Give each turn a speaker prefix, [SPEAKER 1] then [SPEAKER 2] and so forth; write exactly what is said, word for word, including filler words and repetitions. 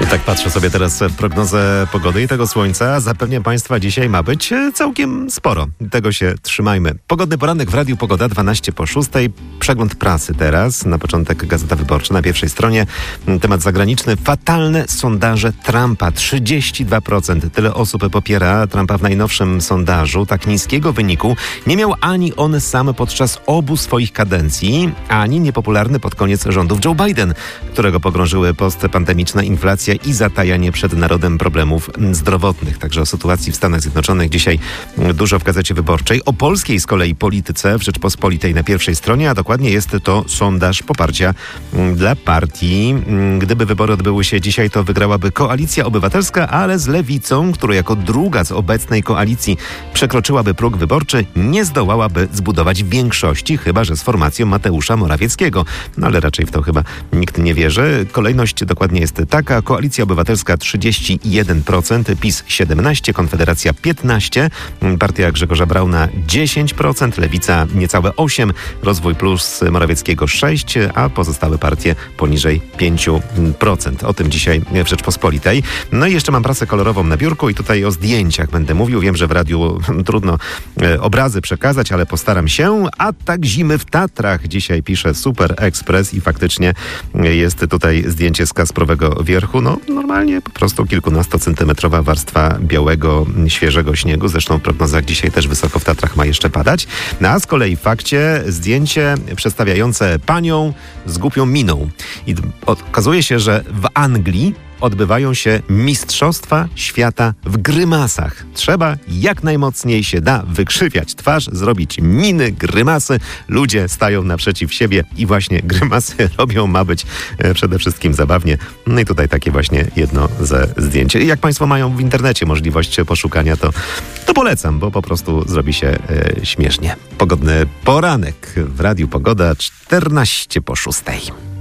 [SPEAKER 1] Tak patrzę sobie teraz w prognozę pogody i tego słońca. Zapewniam Państwa, dzisiaj ma być całkiem sporo. Tego się trzymajmy. Pogodny poranek w Radiu Pogoda, dwanaście po szóstej. Przegląd prasy teraz. Na początek Gazeta Wyborcza. Na pierwszej stronie temat zagraniczny. Fatalne sondaże Trumpa. trzydzieści dwa procent. Tyle osób popiera Trumpa w najnowszym sondażu. Tak niskiego wyniku nie miał ani on sam podczas obu swoich kadencji, ani niepopularny pod koniec rządów Joe Biden, którego pogrążyły postpandemiczna inflacja i zatajanie przed narodem problemów zdrowotnych. Także o sytuacji w Stanach Zjednoczonych dzisiaj dużo w Gazecie Wyborczej. O polskiej z kolei polityce w Rzeczpospolitej na pierwszej stronie, a dokładnie jest to sondaż poparcia dla partii. Gdyby wybory odbyły się dzisiaj, to wygrałaby Koalicja Obywatelska, ale z Lewicą, która jako druga z obecnej koalicji przekroczyłaby próg wyborczy, nie zdołałaby zbudować większości, chyba że z formacją Mateusza Morawieckiego. No ale raczej w to chyba nikt nie wierzy. Kolejność dokładnie jest taka. Koalicja Obywatelska trzydzieści jeden procent, PiS siedemnaście procent, Konfederacja piętnaście procent, Partia Grzegorza Brauna dziesięć procent, Lewica niecałe osiem procent, Rozwój Plus Morawieckiego sześć procent, a pozostałe partie poniżej pięć procent. O tym dzisiaj w Rzeczpospolitej. No i jeszcze mam prasę kolorową na biurku i tutaj o zdjęciach będę mówił. Wiem, że w radiu trudno e, obrazy przekazać, ale postaram się. Atak zimy w Tatrach. Dzisiaj pisze Super Express i faktycznie jest tutaj zdjęcie z Kasprowego Wierchu. No normalnie po prostu kilkunastocentymetrowa warstwa białego, świeżego śniegu. Zresztą w prognozach dzisiaj też wysoko w Tatrach ma jeszcze padać. No, a z kolei w fakcie zdjęcie przedstawiające panią z głupią miną. I okazuje się, że w Anglii odbywają się Mistrzostwa Świata w grymasach. Trzeba jak najmocniej się da wykrzywiać twarz, zrobić miny, grymasy. Ludzie stają naprzeciw siebie i właśnie grymasy robią. Ma być e, przede wszystkim zabawnie. No i tutaj takie właśnie jedno ze zdjęć. Jak Państwo mają w internecie możliwość poszukania, to, to polecam, bo po prostu zrobi się e, śmiesznie. Pogodny poranek w Radiu Pogoda, czternaście po szóstej.